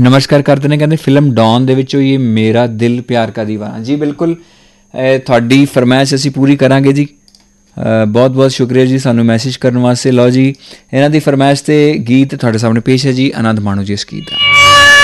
ਨਮਸਕਾਰ ਕਰਦੇ ਨੇ, ਕਹਿੰਦੇ ਫਿਲਮ ਡੌਨ ਦੇ ਵਿੱਚੋਂ ਇਹ ਮੇਰਾ ਦਿਲ ਪਿਆਰ ਕਾ ਦੀਵਾਨਾ। ਜੀ ਬਿਲਕੁਲ, ਤੁਹਾਡੀ ਫਰਮਾਇਸ਼ ਅਸੀਂ ਪੂਰੀ ਕਰਾਂਗੇ ਜੀ। ਬਹੁਤ ਬਹੁਤ ਸ਼ੁਕਰੀਆ ਜੀ ਸਾਨੂੰ ਮੈਸੇਜ ਕਰਨ ਵਾਸਤੇ। ਲਓ ਜੀ, ਇਹਨਾਂ ਦੀ ਫਰਮਾਇਸ਼ 'ਤੇ ਗੀਤ ਤੁਹਾਡੇ ਸਾਹਮਣੇ ਪੇਸ਼ ਹੈ ਜੀ, ਆਨੰਦ ਮਾਣੋ ਜੀ ਇਸ ਗੀਤ ਦਾ।